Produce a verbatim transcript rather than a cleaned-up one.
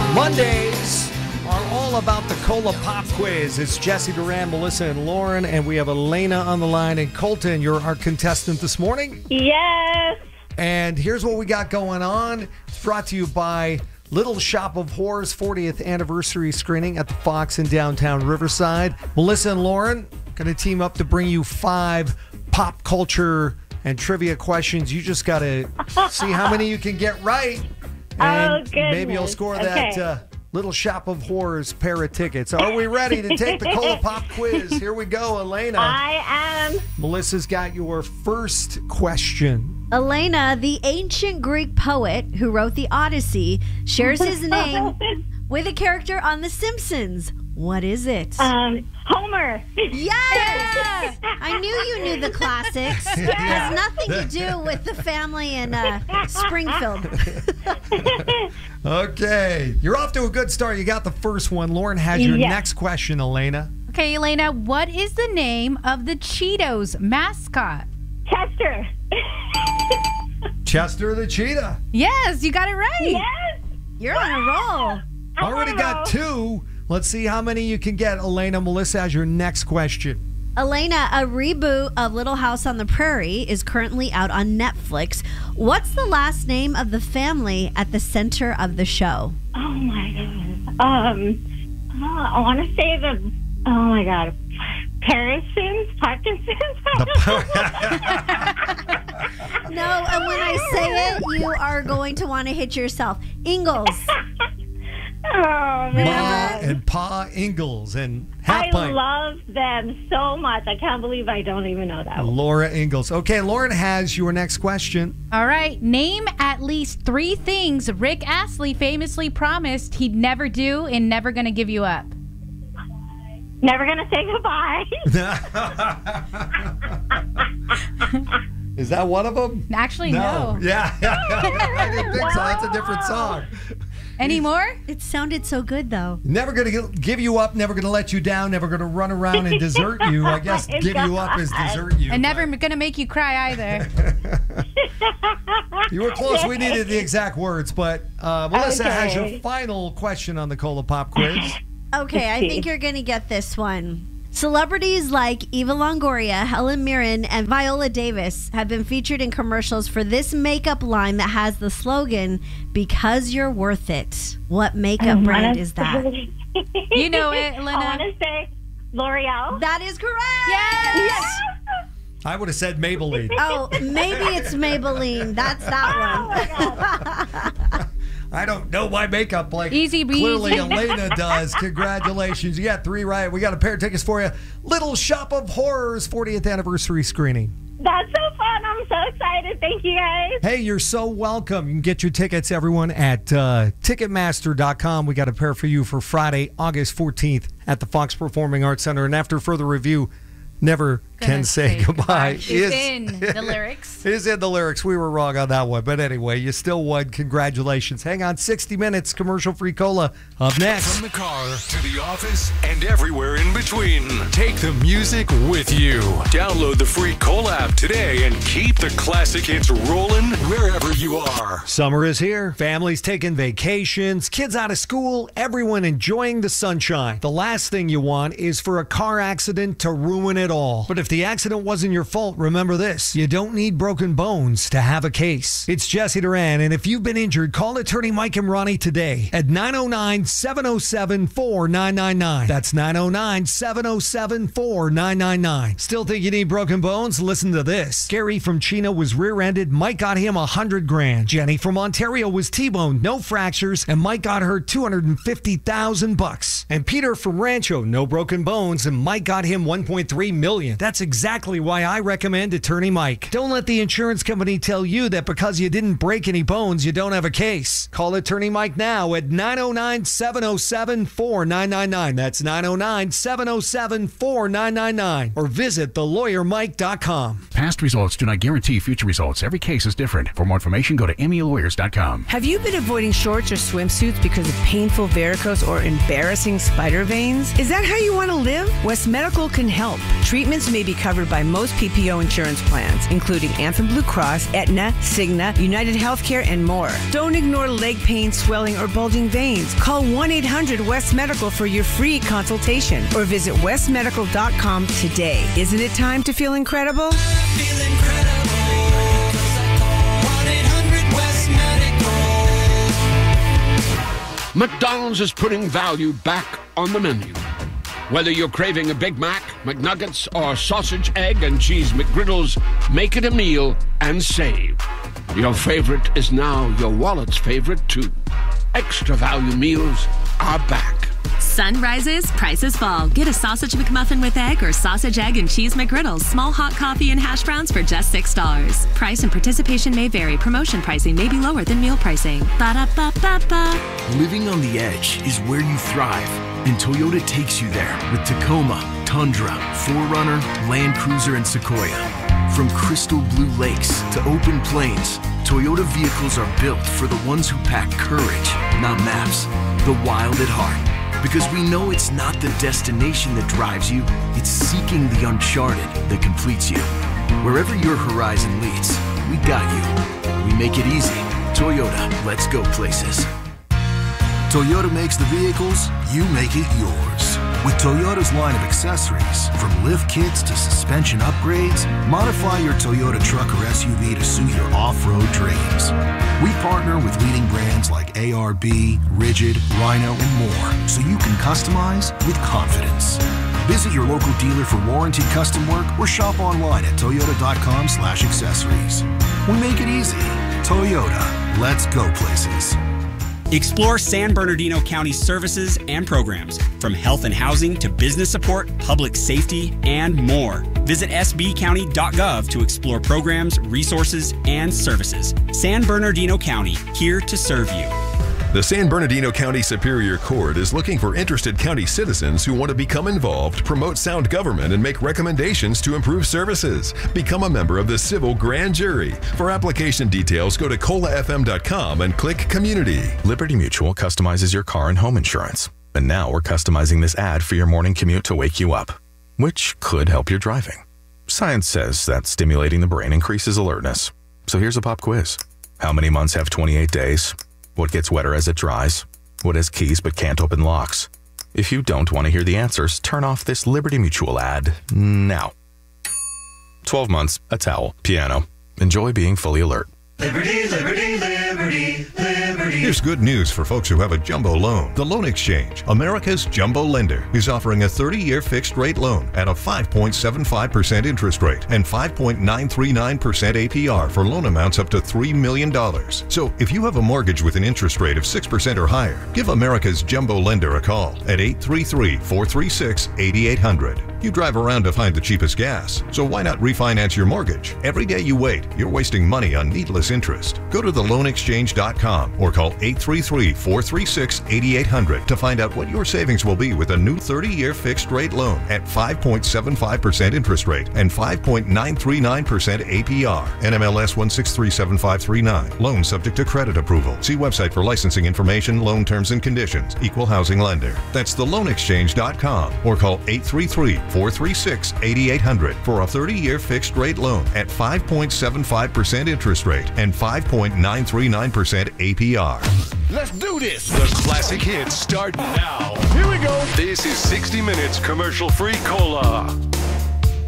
Mondays are all about the Cola Pop Quiz. It's Jesse Duran, Melissa, and Lauren, and we have Elena on the line. And Colton, you're our contestant this morning. Yes. And here's what we got going on. It's brought to you by Little Shop of Horrors fortieth anniversary screening at the Fox in downtown Riverside. Melissa and Lauren going to team up to bring you five pop culture and trivia questions. You just got to see how many you can get right. And oh, goodness. maybe you'll score that okay. uh, Little Shop of Horrors pair of tickets. Are we ready to take the Cola Pop Quiz? Here we go, Elena. I am. Melissa's got your first question. Elena, the ancient Greek poet who wrote the Odyssey, shares his name with a character on The Simpsons. What is it? Um, Homer. Yes! I knew you knew the classics. It has nothing to do with the family in uh, Springfield. Okay. You're off to a good start. You got the first one. Lauren has your Yes. next question, Elena. Okay, Elena, what is the name of the Cheetos mascot? Chester. Chester the Cheetah. Yes, you got it right. Yes. You're on a roll. I'm Already on a got roll. two. Let's see how many you can get. Elena, Melissa has your next question. Elena, a reboot of Little House on the Prairie is currently out on Netflix. What's the last name of the family at the center of the show? Oh, my God. Um, oh, I want to say the, oh, my God. Parkinson's? Parkinson's? No, and when I say it, you are going to want to hit yourself. Ingalls. Oh, man. Ma and Pa Ingalls and Half I Pint. love them so much. I can't believe I don't even know that one. Laura Ingalls. Okay, Lauren has your next question. All right, name at least three things Rick Astley famously promised he'd never do and never gonna give you up. Never going to say goodbye. Is that one of them? Actually, no. Yeah, I didn't think so. That's a different song. Any more? It sounded so good, though. Never going to give you up, never going to let you down, never going to run around and desert you. I guess My give you up God. is desert you. And never gonna make you cry either. You were close. We needed the exact words, but uh, Melissa has Okay. your final question on the Cola Pop Quiz. Okay, I think you're going to get this one. Celebrities like Eva Longoria, Helen Mirren, and Viola Davis have been featured in commercials for this makeup line that has the slogan, "Because you're worth it." What makeup brand is that? You know it, I Elena. want to say L'Oreal. That is correct. Yes. I would have said Maybelline. Oh, maybe it's Maybelline. That's that Oh, one. my God. I don't know my makeup like Easy breezy. clearly Elena does. Congratulations. You got three right. We got a pair of tickets for you. Little Shop of Horrors fortieth anniversary screening. That's so fun. I'm so excited. Thank you, guys. Hey, you're so welcome. You can get your tickets, everyone, at uh, Ticketmaster dot com. We got a pair for you for Friday, August fourteenth at the Fox Performing Arts Center. And after further review, never Gonna can say, goodbye. Is in the lyrics. Is in the lyrics. We were wrong on that one. But anyway, you still won. Congratulations. Hang on. sixty minutes. Commercial-free cola up next. From the car to the office and everywhere in between. Take the music with you. Download the free Cola app today and keep the classic hits rolling wherever you are. Summer is here. Families taking vacations, kids out of school, everyone enjoying the sunshine. The last thing you want is for a car accident to ruin it all. But if the accident wasn't your fault, remember this. You don't need broken bones to have a case. It's Jesse Duran, and if you've been injured, call attorney Mike and Ronnie today at nine oh nine, seven oh seven, four nine nine nine. That's nine oh nine, seven oh seven, four nine nine nine. Still think you need broken bones? Listen to this. Gary from Chino was rear-ended. Mike got him a hundred grand. Jenny from Ontario was T-boned, no fractures, and Mike got her two hundred fifty thousand bucks. And Peter from Rancho, no broken bones, and Mike got him one point three million. That's exactly why I recommend Attorney Mike. Don't let the insurance company tell you that because you didn't break any bones, you don't have a case. Call Attorney Mike now at nine oh nine, seven oh seven, four nine nine nine. That's nine oh nine, seven oh seven, four nine nine nine. Or visit the lawyer mike dot com. Past results do not guarantee future results. Every case is different. For more information, go to M E lawyers dot com. Have you been avoiding shorts or swimsuits because of painful varicose or embarrassing spider veins? Is that how you want to live? West Medical can help. Treatments may be be covered by most P P O insurance plans, including Anthem Blue Cross, Aetna, Cigna, United Healthcare, and more. Don't ignore leg pain, swelling, or bulging veins. Call one eight hundred West Medical for your free consultation or visit west medical dot com today. Isn't it time to feel incredible? Feel incredible. one eight hundred West Medical. McDonald's is putting value back on the menu. Whether you're craving a Big Mac, McNuggets, or sausage, egg, and cheese McGriddles, make it a meal and save. Your favorite is now your wallet's favorite, too. Extra value meals are back. Sun rises, prices fall. Get a sausage McMuffin with egg or sausage, egg, and cheese McGriddles. Small hot coffee and hash browns for just six dollars. Price and participation may vary. Promotion pricing may be lower than meal pricing. Ba-da-ba-ba-ba. Living on the edge is where you thrive, and Toyota takes you there with Tacoma, Tundra, four runner, Land Cruiser, and Sequoia. From crystal blue lakes to open plains, Toyota vehicles are built for the ones who pack courage, not maps, the wild at heart. Because we know it's not the destination that drives you, it's seeking the uncharted that completes you. Wherever your horizon leads, we got you. We make it easy. Toyota, let's go places. Toyota makes the vehicles, you make it yours. With Toyota's line of accessories, from lift kits to suspension upgrades, modify your Toyota truck or S U V to suit your off-road dreams. We partner with leading brands like A R B, Rigid, Rhino, and more, so you can customize with confidence. Visit your local dealer for warranty custom work or shop online at toyota.com slash accessories. We make it easy. Toyota, let's go places. Explore San Bernardino County services and programs, from health and housing to business support, public safety, and more. Visit s b county dot gov to explore programs, resources, and services. San Bernardino County, here to serve you. The San Bernardino County Superior Court is looking for interested county citizens who want to become involved, promote sound government, and make recommendations to improve services. Become a member of the Civil Grand Jury. For application details, go to cola f m dot com and click Community. Liberty Mutual customizes your car and home insurance. And now we're customizing this ad for your morning commute to wake you up, which could help your driving. Science says that stimulating the brain increases alertness. So here's a pop quiz. How many months have twenty-eight days? What gets wetter as it dries? What has keys but can't open locks? If you don't want to hear the answers, turn off this Liberty Mutual ad now. twelve months, a towel, piano. Enjoy being fully alert. Liberty, liberty, liberty, liberty. Here's good news for folks who have a jumbo loan. The Loan Exchange, America's jumbo lender, is offering a thirty-year fixed-rate loan at a five point seven five percent interest rate and five point nine three nine percent A P R for loan amounts up to three million dollars. So if you have a mortgage with an interest rate of six percent or higher, give America's jumbo lender a call at eight three three, four three six, eight eight zero zero. You drive around to find the cheapest gas, so why not refinance your mortgage? Every day you wait, you're wasting money on needless interest. Go to the loan exchange dot com or call eight three three, four three six, eight eight zero zero to find out what your savings will be with a new thirty-year fixed-rate loan at five point seven five percent interest rate and five point nine three nine percent A P R. N M L S one six three seven five three nine. Loan subject to credit approval. See website for licensing information, loan terms and conditions. Equal housing lender. That's the loan exchange dot com or call eight three three, four three six, eight eight zero zero for a thirty-year fixed-rate loan at five point seven five percent interest rate and five point nine three nine percent A P R. Let's do this! The classic hits start now. Here we go. This is sixty minutes commercial-free cola.